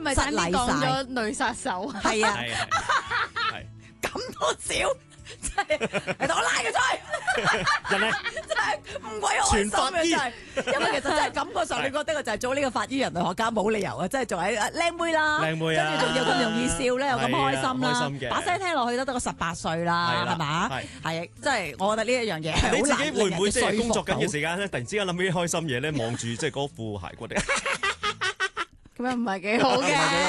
咪差啲講咗女殺手？ 係啊， 係咁多少？真係你同我拉佢出去， 人哋真係唔鬼開心嘅真係，因為其實真係感覺上你覺得佢就係做呢個法醫人類學家冇理由啊，真係仲係靚妹啦， 靚妹啊， 跟住仲要咁容易笑咧，又咁開心啦， 開心嘅把聲聽落去都得個18歲啦，係嘛？係，真係我覺得呢一樣嘢係你自好難己會唔會即係工作緊嘅時時間咧，突然之間諗起啲開心嘢咧，望住即係嗰副鞋骨嚟， 咁樣唔係幾好嘅，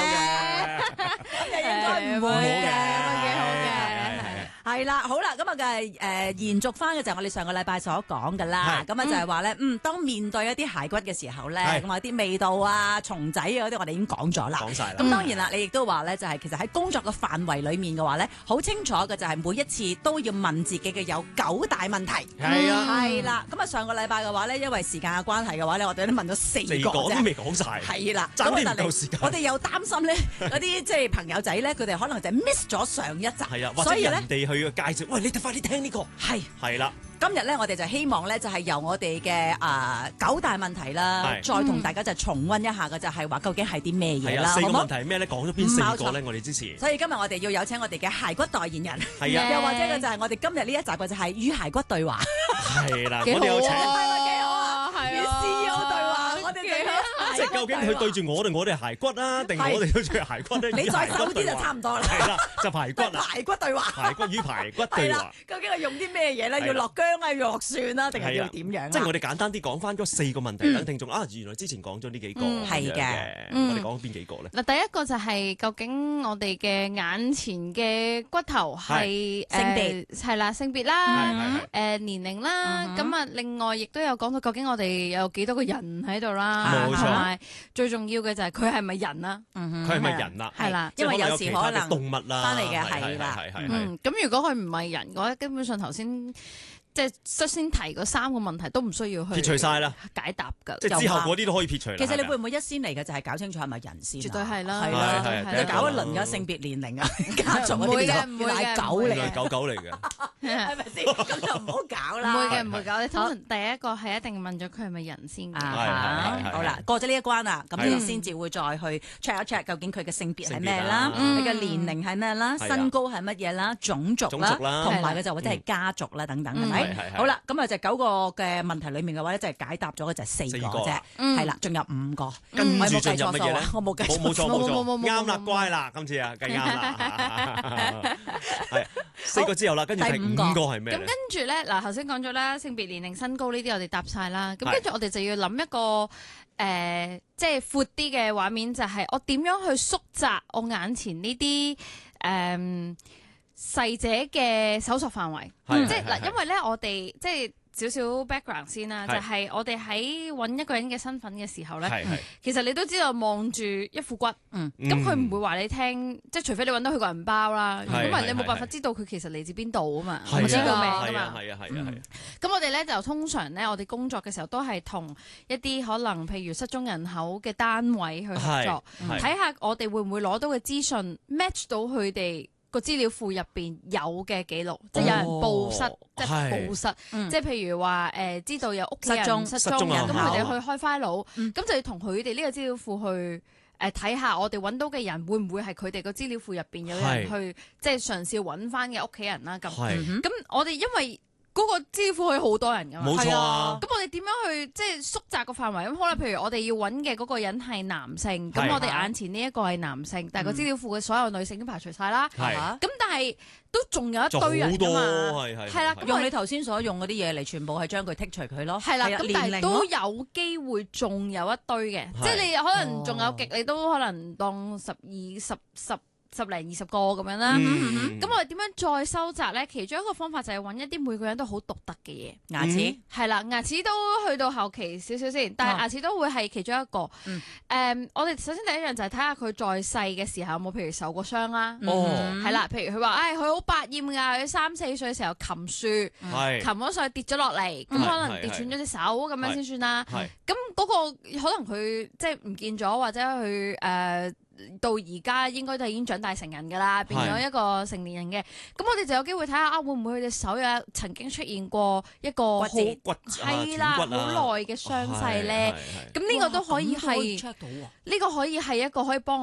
應該唔會嘅， 幾好嘅。 係啦，好啦，咁啊延續翻嘅就係我哋上個禮拜所講嘅啦，咁啊就係話咧，當面對一啲骸骨嘅時候咧，咁啊啲味道啊、蟲仔啊嗰啲，我哋已經講咗啦。 講晒啦。 咁當然啦，你亦都話咧，就係其實喺工作嘅範圍裡面嘅話咧，好清楚嘅就係每一次都要問自己嘅有9大問題。 係啊， 係啦。咁啊上個禮拜嘅話咧，因為時間嘅關係嘅話咧，我哋都問咗4個啫， 都未講晒。 係啦， 爭啲唔夠時間。 我哋又擔心咧嗰啲即係朋友仔咧，佢哋可能就 miss 咗上一集。 係啊，或者人哋去介紹，喂，你哋快啲聽呢個。係啦。 今日咧，我哋就希望咧，就係由我哋嘅9大問題啦，再同大家就重溫一下嘅，就係話究竟係啲咩嘢啦。 4個問題係咩咧？講咗邊4個咧？我哋之前。 所以今日我哋要有請我哋嘅骸骨代言人， 係啊， 又或者嘅就係我哋今日呢一集嘅就係與骸骨對話。 係啦，我哋有請。 係咪幾好啊？與 CEO 對話，我哋幾好。 即係究竟佢對住我哋，我哋骸骨啊，定我哋對住骸骨咧？ 你再瘦啲就差唔多啦。 係啦，就排骨啦。 排骨對話。 排骨與排骨對話。 究竟係用啲咩嘢咧？要落薑啊，要落蒜啊，定係要點樣？ 即係我哋簡單啲講翻嗰4個問題，等聽眾原來之前講咗呢幾個。係嘅。我哋講邊幾個咧？ 嗱，第一個就係究竟我哋嘅眼前嘅骨頭係性別係啦，性別啦，年齡啦，咁啊，另外亦都有講到究竟我哋有幾多個人喺度啦， 冇錯， 同埋最重要嘅就係佢係咪人啦？ 佢係咪人啦？ 係啦， 因為有時可能動物啦翻嚟嘅係啦， 咁如果佢唔係人嘅話，基本上頭先即係率先提嗰3個問題都唔需要去撇除晒啦， 解答㗎。 即係之後嗰啲都可以撇除啦。 其實你會唔會一先嚟嘅就係搞清楚係咪人先？ 絕對係啦， 係啦，你搞一輪嘅性別年齡啊，家族嗰啲就係狗嚟， 狗嚟嘅， 係咪先？咁就唔好搞啦。 唔會嘅，唔會搞。你通常第一個係一定問咗佢係咪人先嘅。 好啦，過咗呢一關啦，咁你先至會再去 check 一 check 究竟佢嘅性別係咩啦，你嘅年齡係咩啦，身高係乜嘢啦，種族啦，同埋嘅就或者係家族啦等等，係咪？好啦，咁啊就9個嘅問題裡面嘅話咧，就係解答咗嘅就係4個啫，係啦，仲有5個， 跟住仲有乜嘢咧？ 我冇計錯， 冇錯，啱啦，乖啦，今次啊，計啱啦，係4個之後啦，跟住第5個係咩？ 咁跟住咧，嗱頭先講咗啦，性別、年齡、身高呢啲我哋答晒啦，咁跟住我哋就要諗一個即係闊啲嘅畫面，就係我點樣去縮窄我眼前呢啲逝者嘅搜索範圍，即係嗱，因為咧我哋即係少少 background 先啦，就係我哋喺揾一個人嘅身份嘅時候咧，其實你都知道望住一副骨，咁佢唔會話你聽，即係除非你揾到佢個銀包啦，咁啊你冇辦法知道佢其實嚟自邊度啊嘛，唔知個名啊嘛，咁我哋咧就通常咧，我哋工作嘅時候都係同一啲可能譬如失蹤人口嘅單位去合作，睇下我哋會唔會攞到嘅資訊 match 到佢哋個資料庫入邊有嘅記錄，即係有人報失，即係報失，即係譬如話知道有屋企人失蹤，咁佢哋去開 file，咁就要同佢哋呢個資料庫去睇下，我哋揾到嘅人會唔會係佢哋個資料庫入邊有人去即係嘗試揾翻嘅屋企人啦。咁我哋因為嗰個資料庫可以好多人㗎嘛， 冇錯啊。 咁我哋點樣去即係縮窄個範圍？咁可能譬如我哋要揾嘅嗰個人係男性，咁我哋眼前呢一個係男性，但係個資料庫嘅所有女性都排除晒啦。咁但係都仲有一堆人㗎嘛，係啦， 用你頭先所用嗰啲嘢嚟，全部係將佢剔除佢咯。 係啦，咁但係都有機會仲有一堆嘅，即係你可能仲有極，你都可能當10零20個咁樣啦。咁我哋點樣再收窄咧？其中一個方法就係揾一啲每個人都好獨特嘅嘢。 牙齒係啦，牙齒都去到後期少少先，但係牙齒都會係其中一個。我哋首先第一樣就係睇下佢在世嘅時候有冇譬如受過傷啦。係啦，譬如佢話佢好百厭㗎，佢3、4歲嘅時候擒樹，擒咗上去跌咗落嚟，咁可能跌斷咗隻手咁樣先算啦。咁嗰個可能佢即係唔見咗，或者佢到而家應該都已經長大成人㗎啦，變咗一個成年人嘅。咁我哋就有機會睇下會唔會佢隻手有曾經出現過一個好係啦好耐嘅傷勢咧？咁呢個都可以係呢個可以係一個可以幫